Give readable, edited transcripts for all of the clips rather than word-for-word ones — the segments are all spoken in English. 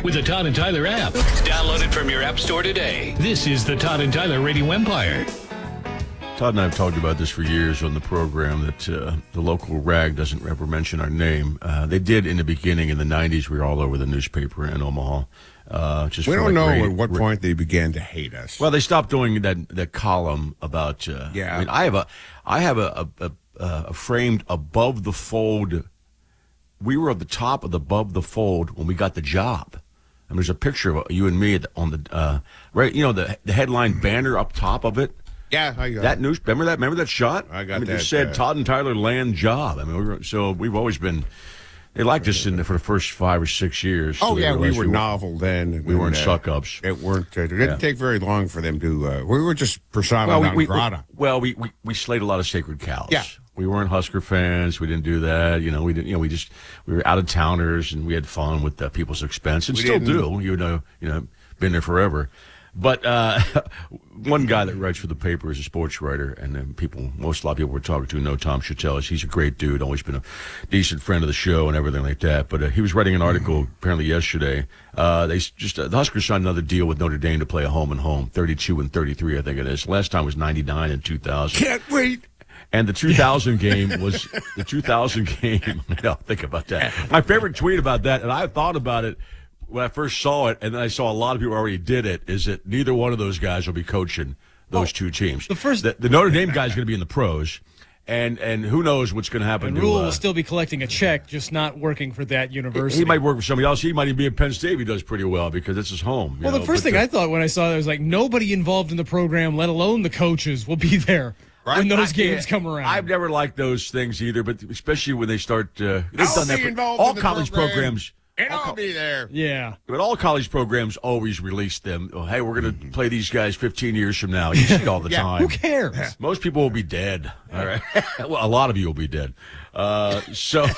with the Todd and Tyler app. Download it from your app store today. This is the Todd and Tyler Radio Empire. Todd and I have talked about this for years on the program, that the local rag doesn't ever mention our name. They did in the beginning, in the 90s. We were all over the newspaper in Omaha. We don't know at what point they began to hate us. Well, they stopped doing that column about. Yeah. I mean, I have a framed above the fold. We were at the top of the above the fold when we got the job. And there's a picture of you and me on the right. You know, the headline banner up top of it. Yeah, I got that news. Remember that shot? I got that. It said Todd and Tyler land job. I mean, we've always been. They liked us in there for the first 5 or 6 years. Oh, so yeah, we were novel then. We weren't suck-ups. It didn't take very long for them to... we were just persona non grata. We slayed a lot of sacred cows. Yeah. We weren't Husker fans. We didn't do that. You know, we didn't. You know, we were out-of-towners, and we had fun with people's expense, and still do. You know, been there forever. But one guy that writes for the paper is a sports writer, and then a lot of people we're talking to know Tom Chatelis. He's a great dude, always been a decent friend of the show and everything like that. But he was writing an article apparently yesterday. The Huskers signed another deal with Notre Dame to play a home and home, 32 and 33, I think it is. Last time was 99 and 2000. Can't wait. And the 2000 game was the 2000 game. No, think about that. My favorite tweet about that, and I thought about it when I first saw it, and then I saw a lot of people already did it, is that neither one of those guys will be coaching those two teams. The Notre Dame guy is going to be in the pros, and who knows what's going to happen. And Rule will still be collecting a check, just not working for that university. He might work for somebody else. He might even be at Penn State. He does pretty well because it's his home. Well, the first thing I thought when I saw that was like, nobody involved in the program, let alone the coaches, will be there. Right? When those games come around. I've never liked those things either, but especially when they start. They've done that for all college programs. And I'll be there. Yeah. But all college programs always release them. Oh, hey, we're going to play these guys 15 years from now. You see it all the time. Who cares? Most people will be dead. All right. Well, a lot of you will be dead. So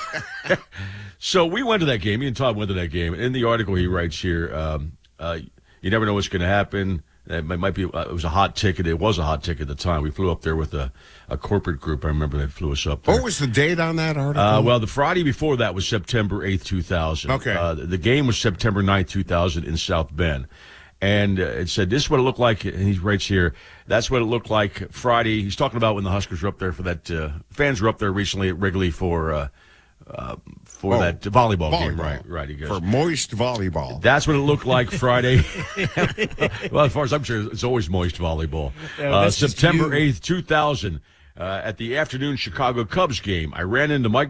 we went to that game. Me and Todd went to that game. In the article he writes here, you never know what's going to happen. It might be. It was a hot ticket. It was a hot ticket at the time. We flew up there with a corporate group. I remember they flew us up there. What was the date on that article? Well, the Friday before that was September 8th, 2000. Okay. The game was September 9th, 2000 in South Bend. And it said, this is what it looked like, and he writes here, that's what it looked like Friday. He's talking about when the Huskers were up there for that, fans were up there recently at Wrigley for that volleyball game. Right. He goes, for moist volleyball. That's what it looked like Friday. Well, as far as I'm sure, it's always moist volleyball. September 8th, 2000, at the afternoon Chicago Cubs game, I ran into Mike